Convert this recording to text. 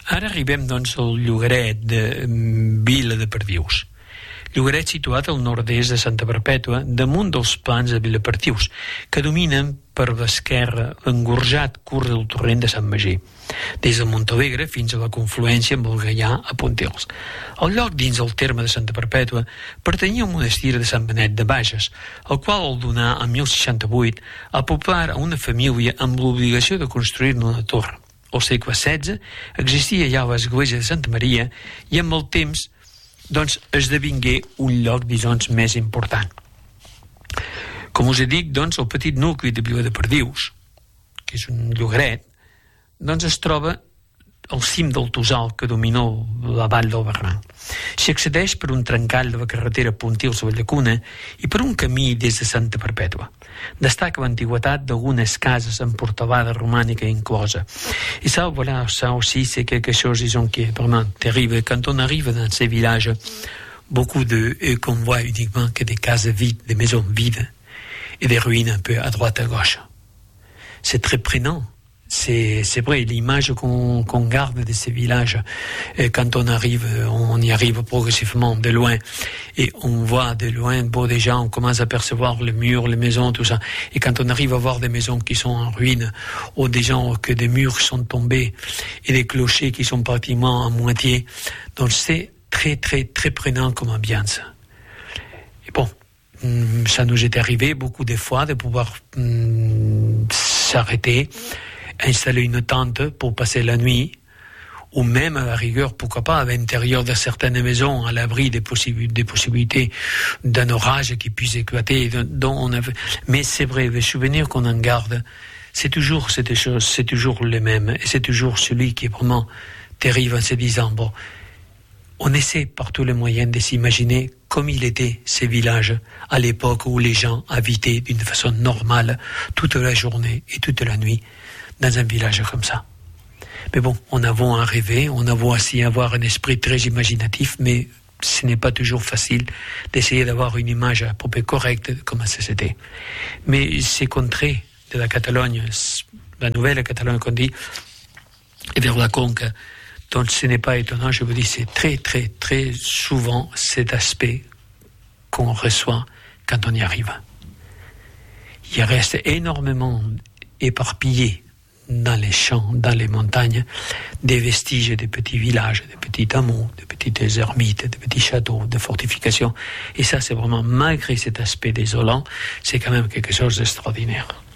Ara arribem, doncs, al llogaret de Vila de Perdius. Llogaret situat al nord-est de Santa Perpètua, damunt dels plans de Vilaperdius, que dominen per l'esquerra l'engorjat curs del torrent de Sant Magí, des de Montalegre fins a la confluència amb el Gaià a Pontils. El lloc dins el terme de Santa Perpètua pertanyia al monestir de Sant Benet de Bages, el qual el donà en 1068 a poblar a una família amb l'obligació de construir-ne una torre. Al segle XVI existia ja l'església de Santa Maria i amb el temps doncs esdevingué un lloc, disons, més important. Com us he dit, doncs, el petit nucli de Vila de Perdius, que és un llogaret, doncs es troba al cim del Tossal que domina la vall del Barranc. S'hi accedeix per un trencall de la carretera Pontils-Vallacuna i per un camí des de Santa Perpètua. Destaca l'antiguitat d'algunes cases amb portalada romànica inclosa. Et ça, voilà, ça aussi, c'est quelque chose, disons, qui est vraiment terrible. Quand on arrive dans ces villages, beaucoup qu'on voit uniquement que des cases vides, des maisons vides et des ruines un peu à droite, à gauche. C'est très prenant. C'est vrai, l'image qu'on garde de ces villages, quand on y arrive progressivement de loin, et on voit de loin, déjà on commence à percevoir les murs, les maisons, tout ça. Et quand on arrive à voir des maisons qui sont en ruine, ou des gens que des murs sont tombés, et des clochers qui sont pratiquement à moitié, donc c'est très, très, très prenant comme ambiance. Et bon, ça nous est arrivé beaucoup de fois de pouvoir s'arrêter, installer une tente pour passer la nuit, ou même à la rigueur, pourquoi pas, à l'intérieur de certaines maisons, à l'abri des possibilités d'un orage qui puisse éclater. Mais c'est vrai, les souvenirs qu'on en garde, c'est toujours les mêmes, et c'est toujours celui qui est vraiment terrible en se disant, bon, on essaie par tous les moyens de s'imaginer comme il était ces villages à l'époque où les gens habitaient d'une façon normale toute la journée et toute la nuit dans un village comme ça. Mais bon, on a beau en rêver, on a beau aussi avoir un esprit très imaginatif, mais ce n'est pas toujours facile d'essayer d'avoir une image à peu près correcte de comment ça c'était. Mais ces contrées de la Catalogne, la nouvelle Catalogne qu'on dit, et vers la Conque, donc ce n'est pas étonnant, je vous dis, c'est très, très, très souvent cet aspect qu'on reçoit quand on y arrive. Il reste énormément éparpillé dans les champs, dans les montagnes, des vestiges de petits villages, de petits hameaux, de petites ermites, de petits châteaux, de fortifications. Et ça, c'est vraiment, malgré cet aspect désolant, c'est quand même quelque chose d'extraordinaire.